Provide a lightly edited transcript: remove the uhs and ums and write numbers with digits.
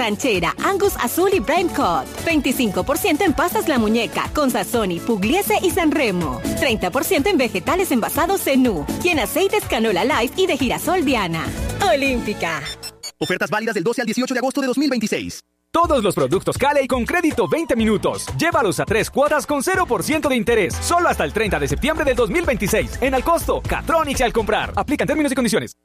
Ranchera, Angus Azul y Prime Cut. 25% en pastas La Muñeca, Consazoni, Pugliese y Sanremo. 30% en vegetales envasados Zenú. Y en aceites Canola Life y de girasol Diana. Olímpica. Ofertas válidas del 12 al 18 de agosto de 2026. Todos los productos Cale con crédito 20 minutos. Llévalos a 3 cuotas con 0% de interés. Solo hasta el 30 de septiembre del 2026. En Al Costo, Catronics y al comprar. Aplican términos y condiciones.